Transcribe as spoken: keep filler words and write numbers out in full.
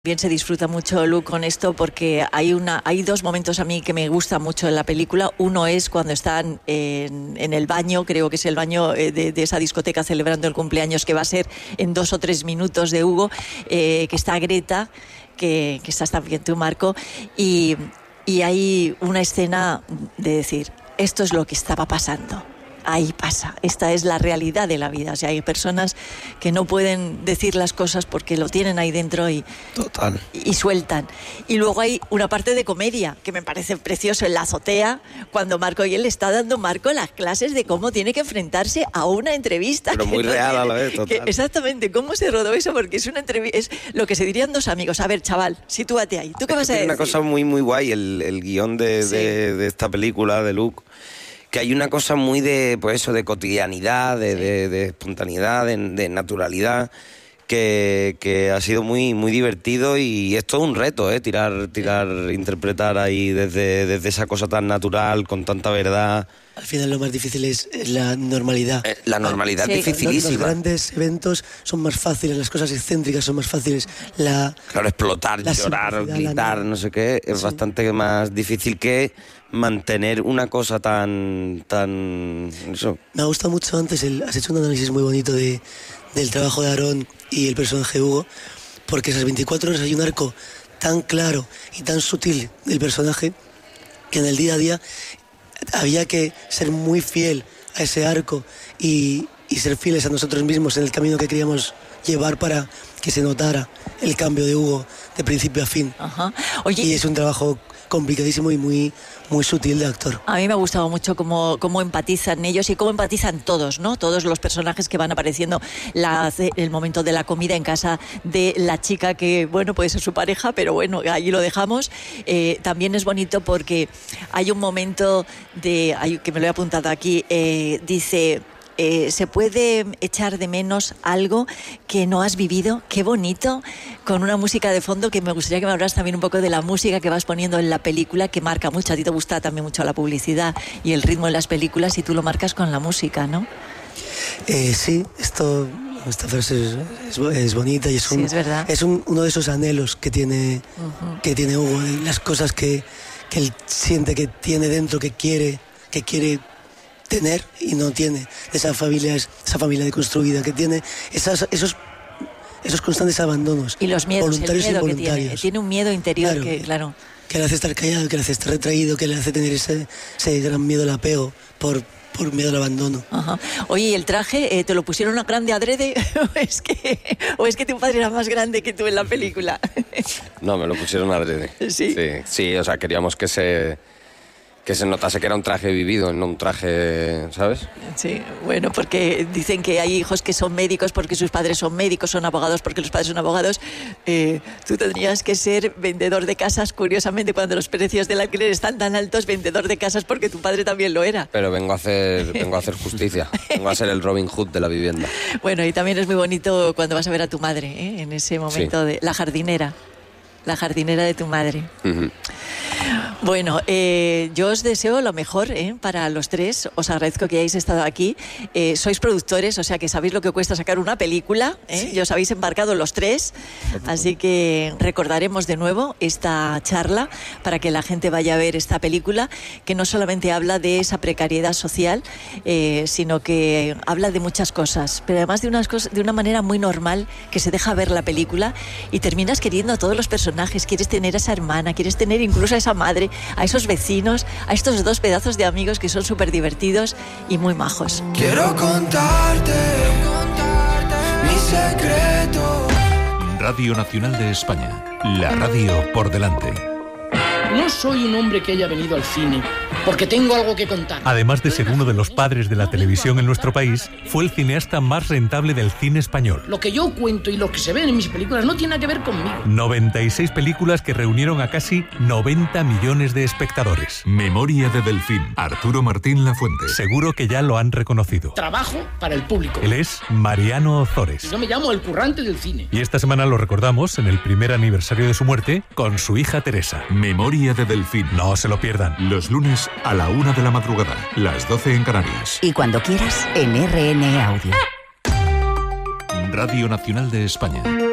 Bien, se disfruta mucho, Lu, con esto porque hay una, hay dos momentos a mí que me gustan mucho en la película. Uno es cuando están en, en el baño, creo que es el baño de, de esa discoteca celebrando el cumpleaños que va a ser en dos o tres minutos de Hugo, eh, que está Greta, que, que estás también tú, Marco, y, y hay una escena de decir, esto es lo que estaba pasando. Ahí pasa, esta es la realidad de la vida. O sea, hay personas que no pueden decir las cosas porque lo tienen ahí dentro y, Total. y sueltan. Y luego hay una parte de comedia que me parece precioso en la azotea, cuando Marco y él le está dando Marco las clases de cómo tiene que enfrentarse a una entrevista. Pero muy no real tiene, a la vez, total. Que, exactamente, ¿cómo se rodó eso? Porque es una entrevista, es lo que se dirían dos amigos. A ver, chaval, sitúate ahí. ¿Tú qué vas a decir? Es una cosa muy, muy guay, el, el guión de, Sí. de, de esta película, de Luke, que hay una cosa muy de, pues eso, de cotidianidad, de, de, de espontaneidad, de, de naturalidad, que, que ha sido muy, muy divertido y es todo un reto, ¿eh? Tirar, tirar, interpretar ahí desde, desde esa cosa tan natural, con tanta verdad. Al final lo más difícil es, es la normalidad. Eh, La normalidad Sí. es Los, los dificilísima. grandes eventos son más fáciles, las cosas excéntricas son más fáciles. La, Claro, explotar, La llorar, simplicidad, gritar, la- no sé qué, es Sí. bastante más difícil que mantener una cosa tan... tan eso. me ha gustado mucho antes, el, has hecho un análisis muy bonito de, del trabajo de Aarón y el personaje de Hugo, porque esas veinticuatro horas hay un arco tan claro y tan sutil del personaje que en el día a día había que ser muy fiel a ese arco y, y ser fieles a nosotros mismos en el camino que queríamos llevar para que se notara el cambio de Hugo de principio a fin. Ajá. Oye, Y es un trabajo complicadísimo y muy, muy sutil de actor. a mí me ha gustado mucho cómo, cómo empatizan ellos y cómo empatizan todos, ¿no? Todos los personajes que van apareciendo. La, el momento de la comida en casa de la chica que, bueno, puede ser su pareja, pero bueno, allí lo dejamos. Eh, también es bonito porque hay un momento de, hay, que me lo he apuntado aquí, eh, dice... Eh, se puede echar de menos algo que no has vivido. Qué bonito, con una música de fondo, que me gustaría que me hablas también un poco de la música que vas poniendo en la película, que marca mucho. A ti te gusta también mucho la publicidad y el ritmo de las películas y tú lo marcas con la música, ¿no? Eh, sí, esto, esta frase es, es, es bonita y es, Sí, un, es verdad. es un, uno de esos anhelos que tiene, Uh-huh. que tiene Hugo, de las cosas que, que él siente que tiene dentro, que quiere, que quiere tener y no tiene, de esa familia, esa familia deconstruida, que tiene esas, esos, esos constantes abandonos, Y los miedos, el voluntarios e miedo que tiene. involuntarios. Tiene un miedo interior Claro, que, claro... que le hace estar callado, que le hace estar retraído, que le hace tener ese, ese gran miedo al apego por, por miedo al abandono. Ajá. Oye, ¿y el traje eh, te lo pusieron a grande adrede? ¿O es que, o es que tu padre era más grande que tú en la película? No, me lo pusieron adrede. ¿Sí? Sí, sí, o sea, queríamos que se, que se notase que era un traje vivido, no un traje, ¿sabes? Sí, bueno, porque dicen que hay hijos que son médicos porque sus padres son médicos, son abogados porque los padres son abogados. Eh, tú tendrías que ser vendedor de casas, curiosamente, cuando los precios del alquiler están tan altos, vendedor de casas porque tu padre también lo era. Pero vengo a hacer, vengo a hacer justicia, vengo a ser el Robin Hood de la vivienda. Bueno, y también es muy bonito cuando vas a ver a tu madre, ¿eh? En ese momento Sí. de la jardinera, la jardinera de tu madre. Ujú. Bueno, eh, yo os deseo lo mejor ¿eh? para los tres. Os agradezco que hayáis estado aquí. Eh, sois productores, o sea que sabéis lo que cuesta sacar una película. ¿eh? Sí. Y os habéis embarcado los tres. Así que recordaremos de nuevo esta charla para que la gente vaya a ver esta película, que no solamente habla de esa precariedad social, eh, sino que habla de muchas cosas, pero además de, unas cosas, de una manera muy normal, que se deja ver la película y terminas queriendo a todos los personajes. Quieres tener a esa hermana, quieres tener incluso a esa madre, a esos vecinos, a estos dos pedazos de amigos que son súper divertidos y muy majos. Quiero contarte, mi secreto. Radio Nacional de España, la radio por delante. No soy un hombre que haya venido al cine porque tengo algo que contar. Además de ser uno de los padres de la televisión en nuestro país, fue el cineasta más rentable del cine español. Lo que yo cuento y lo que se ven en mis películas no tiene nada que ver conmigo. noventa y seis películas que reunieron a casi noventa millones de espectadores. Memoria de Delfín, Arturo Martín Lafuente. Seguro que ya lo han reconocido. Trabajo para el público. Él es Mariano Ozores. Yo me llamo el currante del cine. Y esta semana lo recordamos en el primer aniversario de su muerte con su hija Teresa. Memoria de Delfín. No se lo pierdan. Los lunes a la una de la madrugada, las doce en Canarias. Y cuando quieras, en R N Audio. Radio Nacional de España.